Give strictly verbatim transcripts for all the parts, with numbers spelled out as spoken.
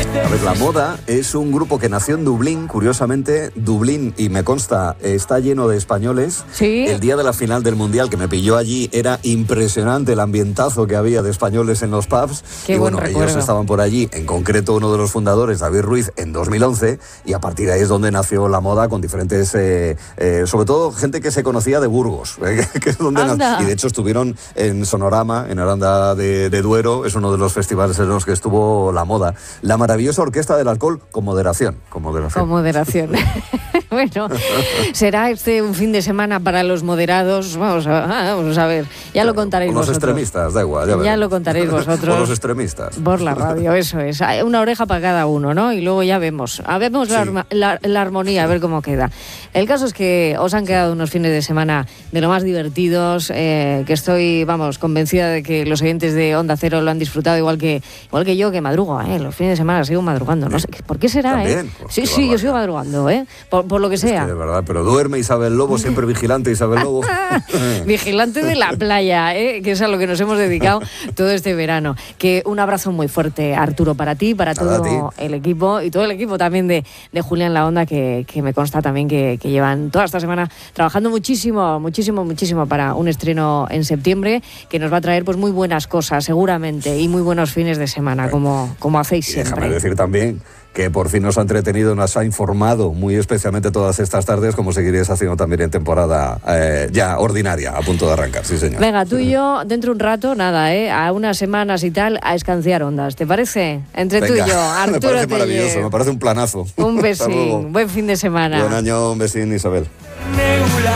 A ver, La Moda es un grupo que nació en Dublín, curiosamente. Dublín, y me consta, está lleno de españoles. Sí. El día de la final del Mundial que me pilló allí era impresionante el ambientazo que había de españoles en los pubs. Qué y buen bueno, recuerdo. ellos estaban por allí, en concreto uno de los fundadores, David Ruiz, en dos mil once, y a partir de ahí es donde nació La Moda, con diferentes, eh, eh, sobre todo gente que se conocía de Burgos, eh, que es donde nació. Y de hecho estuvieron en Sonorama, en Aranda de, de Duero, es uno de los festivales en los que estuvo La Moda. La maravillosa Orquesta del Alcohol, con moderación. Con moderación. Con moderación. Bueno, será este un fin de semana para los moderados. Vamos a, vamos a ver, ya claro, lo contaréis los vosotros. Los extremistas, da igual. Ya, ya lo contaréis vosotros. O los extremistas. Por la radio, eso es. Una oreja para cada uno, ¿no? Y luego ya vemos. A vemos sí. la, la, la armonía, a ver cómo queda. El caso es que os han quedado unos fines de semana de lo más divertidos, eh, que estoy, vamos, convencida de que los oyentes de Onda Cero lo han disfrutado igual que igual que yo, que madrugo, ¿eh? Los fines de semana sigo madrugando. No sé, ¿por qué será, ¿También? eh? Pues sí, sí, yo sigo madrugando, ¿eh? Por, por lo que sea. Es que de verdad, pero duerme Isabel Lobo, siempre vigilante Isabel Lobo. Vigilante de la playa, ¿eh? Que es a lo que nos hemos dedicado todo este verano. Que un abrazo muy fuerte, Arturo, para ti, para todo ti. el equipo y todo el equipo también de, de Julián La Onda, que, que me consta también que, que llevan toda esta semana trabajando muchísimo, muchísimo, muchísimo para un estreno en septiembre que nos va a traer pues muy buenas cosas, seguramente, y muy buenos fines de semana, como, como hacéis y siempre. Déjame decir también que por fin nos ha entretenido, nos ha informado muy especialmente todas estas tardes, como seguiréis haciendo también en temporada eh, ya ordinaria, a punto de arrancar, sí señor. Venga, tú y yo, dentro de un rato, nada, ¿eh? A unas semanas y tal, a escanciar ondas, ¿te parece? Entre Venga, tú y yo, Arturo. Me parece Tellez. Maravilloso, me parece un planazo. Un besín, buen fin de semana. Buen año, un besín, Isabel. Nebula.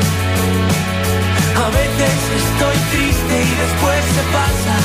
A veces estoy triste y después se pasa.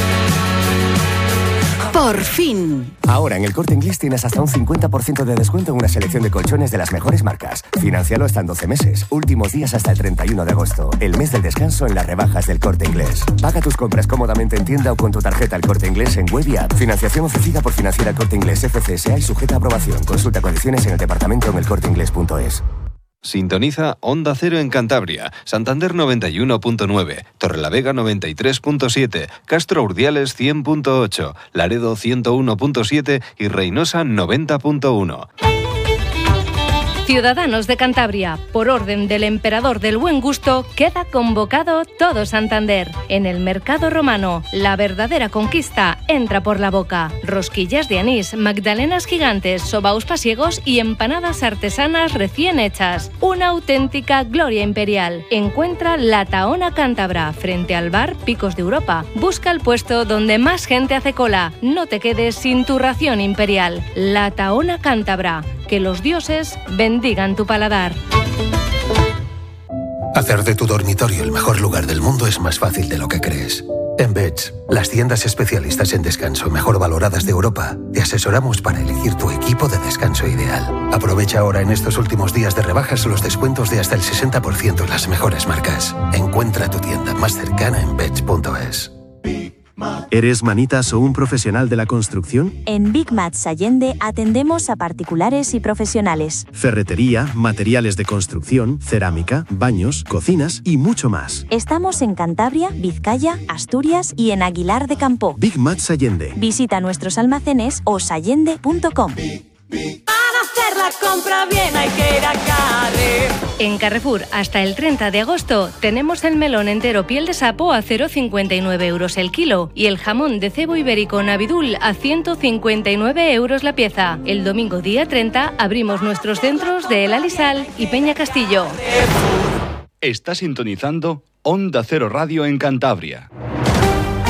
Por fin. Ahora en El Corte Inglés tienes hasta un cincuenta por ciento de descuento en una selección de colchones de las mejores marcas. Financialo hasta en doce meses. Últimos días hasta el treinta y uno de agosto. El mes del descanso en las rebajas del Corte Inglés. Paga tus compras cómodamente en tienda o con tu tarjeta El Corte Inglés en web y app. Financiación ofrecida por Financiera El Corte Inglés F C S A y sujeta a aprobación. Consulta condiciones en el departamento en el corte inglés punto es. Sintoniza Onda Cero en Cantabria, Santander noventa y uno punto nueve, Torrelavega noventa y tres punto siete, Castro Urdiales cien punto ocho, Laredo ciento uno punto siete y Reynosa noventa punto uno. Ciudadanos de Cantabria, por orden del Emperador del Buen Gusto, queda convocado todo Santander. En el Mercado Romano, la verdadera conquista entra por la boca. Rosquillas de anís, magdalenas gigantes, sobaos pasiegos y empanadas artesanas recién hechas. Una auténtica gloria imperial. Encuentra La Tahona Cántabra, frente al bar Picos de Europa. Busca el puesto donde más gente hace cola. No te quedes sin tu ración imperial. La Tahona Cántabra. Que los dioses bendigan tu paladar. Hacer de tu dormitorio el mejor lugar del mundo es más fácil de lo que crees. En Beds, las tiendas especialistas en descanso mejor valoradas de Europa, te asesoramos para elegir tu equipo de descanso ideal. Aprovecha ahora en estos últimos días de rebajas los descuentos de hasta el sesenta por ciento en las mejores marcas. Encuentra tu tienda más cercana en beds punto es. ¿Eres manitas o un profesional de la construcción? En Big Mats Allende atendemos a particulares y profesionales. Ferretería, materiales de construcción, cerámica, baños, cocinas y mucho más. Estamos en Cantabria, Vizcaya, Asturias y en Aguilar de Campoo. Big Mats Allende. Visita nuestros almacenes o sallende punto com. Para hacer la compra bien hay que ir a Carrefour. En Carrefour, hasta el treinta de agosto, tenemos el melón entero piel de sapo a cero coma cincuenta y nueve euros el kilo y el jamón de cebo ibérico Navidul a ciento cincuenta y nueve euros la pieza. El domingo día treinta abrimos nuestros centros de El Alisal y Peña Castillo. Está sintonizando Onda Cero Radio en Cantabria.